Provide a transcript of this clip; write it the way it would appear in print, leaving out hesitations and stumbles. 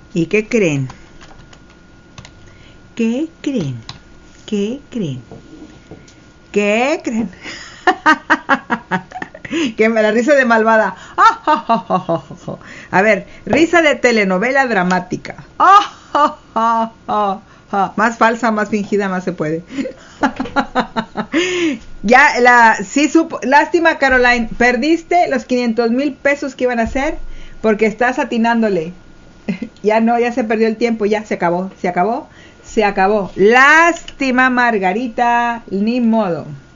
¿Y qué creen? ¿Qué creen? ¿Qué creen? ¿Qué creen? Que me la risa de malvada. A ver, risa de telenovela dramática. Más falsa, más fingida, más se puede. Sí supo. Lástima, Caroline, perdiste los 500,000 pesos que iban a hacer porque estás atinándole. Ya no, ya se perdió el tiempo, ya se acabó. Lástima, Margarita, ni modo.